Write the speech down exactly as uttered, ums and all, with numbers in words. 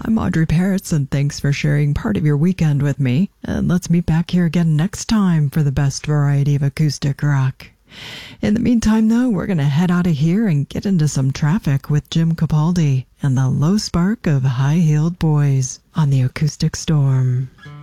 I'm Audrey Parrots, and thanks for sharing part of your weekend with me. And let's meet back here again next time for the best variety of acoustic rock. In the meantime, though, we're going to head out of here and get into some traffic with Jim Capaldi and the low spark of High Heeled Boys on the Acoustic Storm.